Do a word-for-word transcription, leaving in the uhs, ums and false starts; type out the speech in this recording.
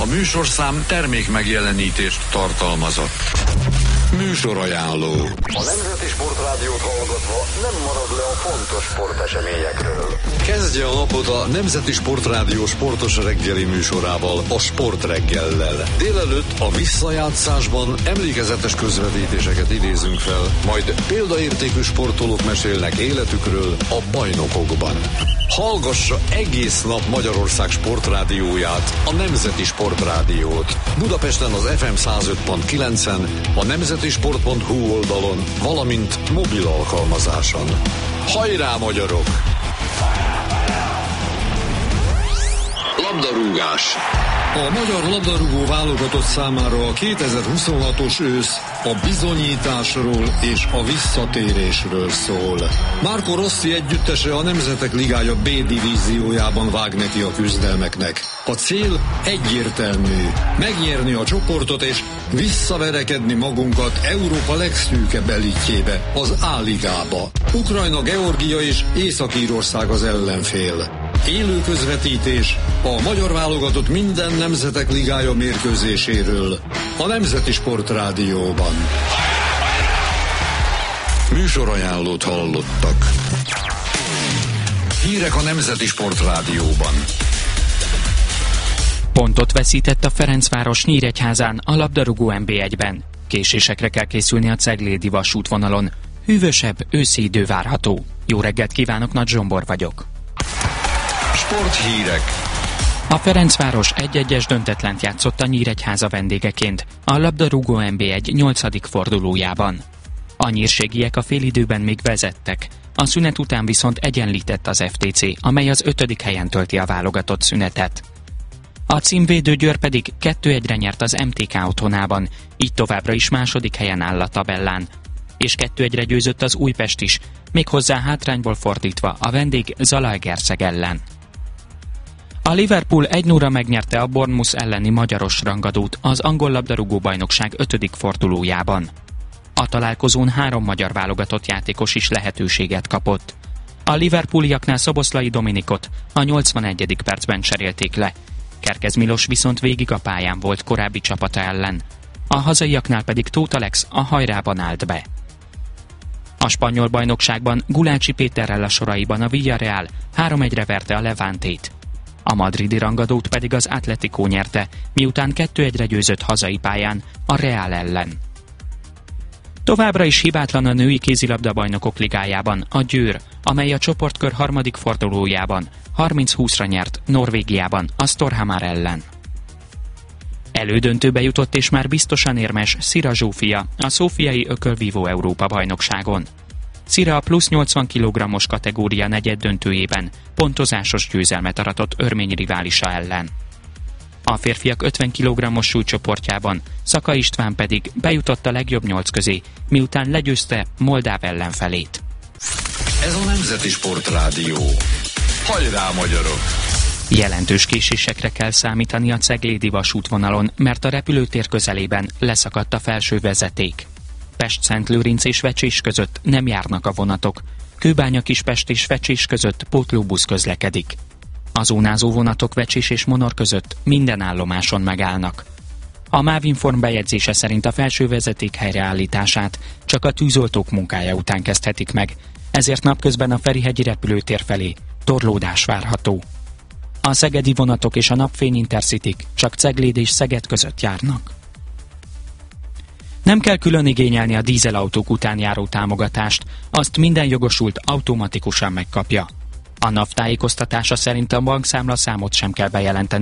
A műsorszám termék megjelenítést tartalmazott. Műsorajánló. A Nemzeti Sportrádiót hallgatva nem marad le a fontos sporteseményekről. Kezdje a napot a Nemzeti Sportrádió sportos reggeli műsorával, a Sportreggellel. Délelőtt a visszajátszásban emlékezetes közvetítéseket idézünk fel, majd példaértékű sportolók mesélnek életükről a bajnokokban. Hallgassa egész nap Magyarország sportrádióját, a Nemzeti Sportrádiót. Budapesten az ef em száz öt pont kilencen, a nemzetisport pont hu oldalon, valamint mobil alkalmazáson. Hajrá, magyarok! Labdarúgás. A magyar labdarúgó válogatott számára a kétezer-huszonhatos ősz a bizonyításról és a visszatérésről szól. Marco Rossi együttese a Nemzetek Ligája B divíziójában vág neki a küzdelmeknek. A cél egyértelmű: megnyerni a csoportot és visszaverekedni magunkat Európa legszűkebb elitjébe, az A-ligába. Ukrajna, Georgia és Észak-Írország az ellenfél. Élő közvetítés a magyar válogatott minden Nemzetek Ligája mérkőzéséről a Nemzeti Sportrádióban. Műsorajánlót hallottak. Hírek a Nemzeti Sportrádióban. Pontot veszített a Ferencváros Nyíregyházán a labdarúgó en bé egyben. Késésekre kell készülni a ceglédi vasútvonalon. Hűvösebb őszi idő várható. Jó reggelt kívánok, Nagy Zsombor vagyok. Sporthírek. A Ferencváros egy-egyes döntetlent játszott a Nyíregyháza vendégeként a labdarúgó en bé egy nyolcadik fordulójában. A nyírségiek a félidőben még vezettek, a szünet után viszont egyenlített az ef té cé, amely az ötödik helyen tölti a válogatott szünetet. A címvédő Győr pedig kettő egyre nyert az em té ká otthonában, így továbbra is második helyen áll a tabellán. És kettő egyre győzött az Újpest is, méghozzá hátrányból fordítva a vendég Zalaegerszeg ellen. A Liverpool egy nulla megnyerte a Bournemouth elleni magyaros rangadót az angol labdarúgó bajnokság ötödik fordulójában. A találkozón három magyar válogatott játékos is lehetőséget kapott. A liverpooliaknál Szoboszlai Dominikot a nyolcvanegyedik percben cserélték le. Kerkez Milos viszont végig a pályán volt korábbi csapata ellen. A hazaiaknál pedig Tóth Alex a hajrában állt be. A spanyol bajnokságban Gulácsi Péterrel a soraiban a Villarreal három egyre verte a Levantét. A madridi rangadót pedig az Atletico nyerte, miután kettő egyre győzött hazai pályán a Real ellen. Továbbra is hibátlan a női kézilabda-bajnokok ligájában a Győr, amely a csoportkör harmadik fordulójában harminc húszra nyert Norvégiában a Storhamar ellen. Elődöntőbe jutott és már biztosan érmes Szira Zsófia a szófiai ökölvívó Európa-bajnokságon. Szira a plusz nyolcvan kilogrammos kategória negyeddöntőjében pontozásos győzelmet aratott örmény riválisa ellen. A férfiak ötven kilogrammos súlycsoportjában Szaka István pedig bejutott a legjobb nyolc közé, miután legyőzte Moldáv ellenfelét. Ez a Nemzeti Sportrádió. Hajrá, magyarok! Jelentős késésekre kell számítani a ceglédi vasútvonalon, mert a repülőtér közelében leszakadt a felső vezeték. Pest-Szentlőrinc és Vecsés között nem járnak a vonatok. Kőbánya-Kispest és Vecsés között pótlóbusz közlekedik. A zónázó vonatok Vecsés és Monor között minden állomáson megállnak. A Mávinform bejegyzése szerint a felső vezeték helyreállítását csak a tűzoltók munkája után kezdhetik meg, ezért napközben a Ferihegyi repülőtér felé torlódás várható. A szegedi vonatok és a Napfény Intercityk csak Cegléd és Szeged között járnak. Nem kell külön igényelni a dízelautók után járó támogatást, azt minden jogosult automatikusan megkapja. A NAV tájékoztatása szerint a bankszámlaszámot sem kell bejelenteni